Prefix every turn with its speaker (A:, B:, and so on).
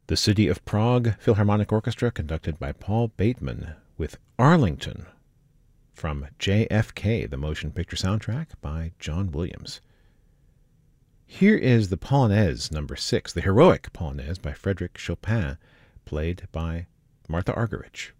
A: The City of Prague Philharmonic Orchestra, conducted by Paul Bateman, with Arlington from JFK, the motion picture soundtrack by John Williams. Here is the Polonaise number 6, the Heroic Polonaise by Frédéric Chopin, played by Martha Argerich.